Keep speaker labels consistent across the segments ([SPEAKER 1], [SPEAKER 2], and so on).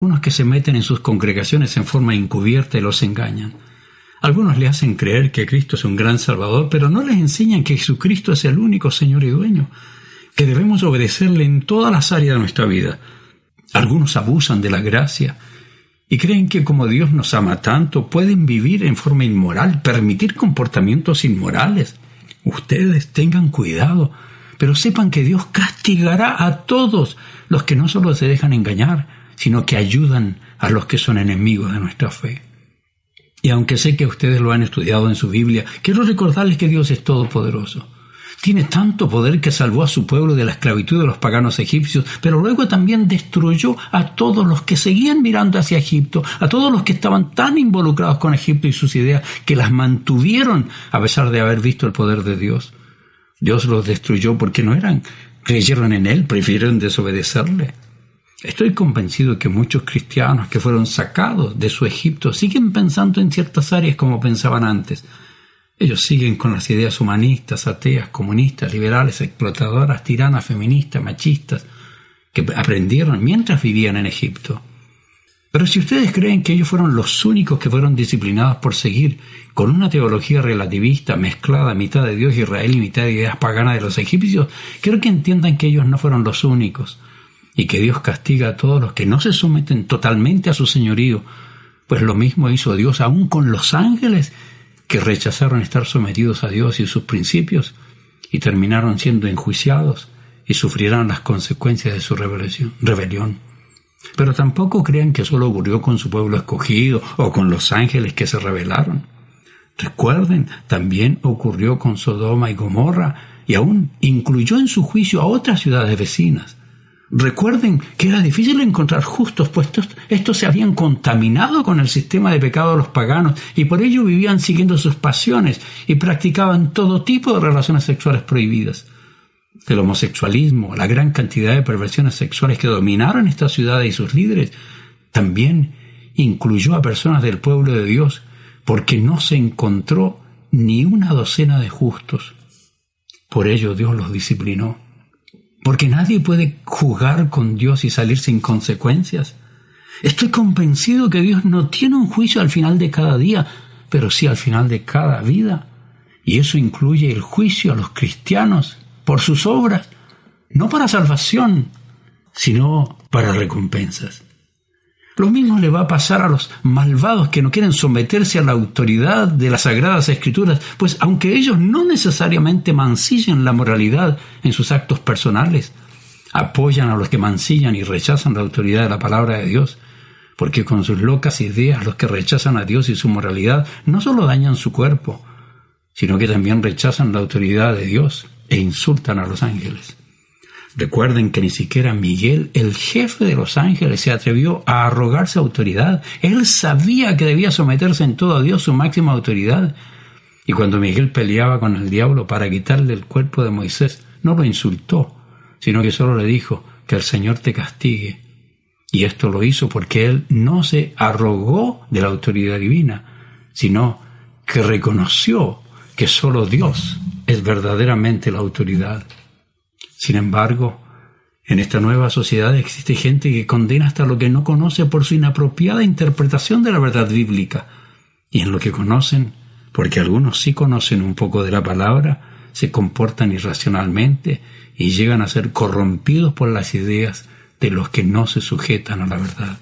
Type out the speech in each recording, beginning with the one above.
[SPEAKER 1] Unos que se meten en sus congregaciones en forma encubierta y los engañan. Algunos le hacen creer que Cristo es un gran Salvador, pero no les enseñan que Jesucristo es el único Señor y Dueño, que debemos obedecerle en todas las áreas de nuestra vida. Algunos abusan de la gracia y creen que como Dios nos ama tanto, pueden vivir en forma inmoral, permitir comportamientos inmorales. Ustedes tengan cuidado, pero sepan que Dios castigará a todos los que no solo se dejan engañar, sino que ayudan a los que son enemigos de nuestra fe. Y aunque sé que ustedes lo han estudiado en su Biblia, quiero recordarles que Dios es todopoderoso. Tiene tanto poder que salvó a su pueblo de la esclavitud de los paganos egipcios, pero luego también destruyó a todos los que seguían mirando hacia Egipto, a todos los que estaban tan involucrados con Egipto y sus ideas que las mantuvieron a pesar de haber visto el poder de Dios. Dios los destruyó porque creyeron en Él, prefirieron desobedecerle. Estoy convencido que muchos cristianos que fueron sacados de su Egipto siguen pensando en ciertas áreas como pensaban antes. Ellos siguen con las ideas humanistas, ateas, comunistas, liberales, explotadoras, tiranas, feministas, machistas, que aprendieron mientras vivían en Egipto. Pero si ustedes creen que ellos fueron los únicos que fueron disciplinados por seguir con una teología relativista mezclada, mitad de Dios Israel y mitad de ideas paganas de los egipcios, quiero que entiendan que ellos no fueron los únicos y que Dios castiga a todos los que no se someten totalmente a su señorío, pues lo mismo hizo Dios aún con los ángeles que rechazaron estar sometidos a Dios y sus principios y terminaron siendo enjuiciados y sufrirán las consecuencias de su rebelión. Pero tampoco crean que solo ocurrió con su pueblo escogido o con los ángeles que se rebelaron. Recuerden, también ocurrió con Sodoma y Gomorra y aún incluyó en su juicio a otras ciudades vecinas. Recuerden que era difícil encontrar justos, pues estos se habían contaminado con el sistema de pecado de los paganos y por ello vivían siguiendo sus pasiones y practicaban todo tipo de relaciones sexuales prohibidas. El homosexualismo, la gran cantidad de perversiones sexuales que dominaron esta ciudad y sus líderes, también incluyó a personas del pueblo de Dios, porque no se encontró ni una docena de justos. Por ello Dios los disciplinó. Porque nadie puede jugar con Dios y salir sin consecuencias. Estoy convencido que Dios no tiene un juicio al final de cada día, pero sí al final de cada vida. Y eso incluye el juicio a los cristianos por sus obras, no para salvación, sino para recompensas. Lo mismo le va a pasar a los malvados que no quieren someterse a la autoridad de las Sagradas Escrituras, pues aunque ellos no necesariamente mancillen la moralidad en sus actos personales, apoyan a los que mancillan y rechazan la autoridad de la palabra de Dios, porque con sus locas ideas los que rechazan a Dios y su moralidad no solo dañan su cuerpo, sino que también rechazan la autoridad de Dios e insultan a los ángeles. Recuerden que ni siquiera Miguel, el jefe de los ángeles, se atrevió a arrogarse autoridad. Él sabía que debía someterse en todo a Dios, su máxima autoridad. Y cuando Miguel peleaba con el diablo para quitarle el cuerpo de Moisés, no lo insultó, sino que solo le dijo que el Señor te castigue. Y esto lo hizo porque él no se arrogó de la autoridad divina, sino que reconoció que solo Dios es verdaderamente la autoridad. Sin embargo, en esta nueva sociedad existe gente que condena hasta lo que no conoce por su inapropiada interpretación de la verdad bíblica. Y en lo que conocen, porque algunos sí conocen un poco de la palabra, se comportan irracionalmente y llegan a ser corrompidos por las ideas de los que no se sujetan a la verdad.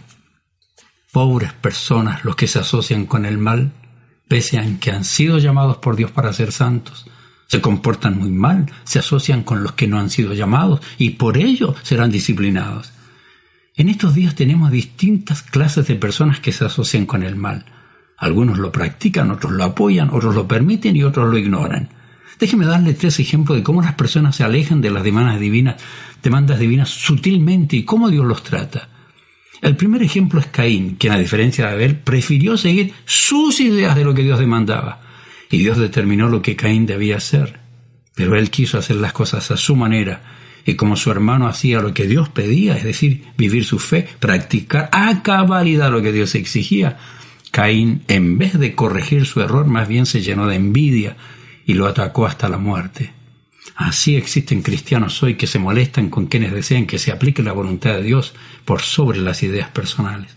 [SPEAKER 1] Pobres personas los que se asocian con el mal, pese a que han sido llamados por Dios para ser santos. Se comportan muy mal, se asocian con los que no han sido llamados y por ello serán disciplinados. En estos días tenemos distintas clases de personas que se asocian con el mal. Algunos lo practican, otros lo apoyan, otros lo permiten y otros lo ignoran. Déjeme darle 3 ejemplos de cómo las personas se alejan de las demandas divinas sutilmente y cómo Dios los trata. El primer ejemplo es Caín, quien a diferencia de Abel prefirió seguir sus ideas de lo que Dios demandaba. Y Dios determinó lo que Caín debía hacer. Pero él quiso hacer las cosas a su manera. Y como su hermano hacía lo que Dios pedía, es decir, vivir su fe, practicar a cabalidad lo que Dios exigía, Caín, en vez de corregir su error, más bien se llenó de envidia y lo atacó hasta la muerte. Así existen cristianos hoy que se molestan con quienes desean que se aplique la voluntad de Dios por sobre las ideas personales.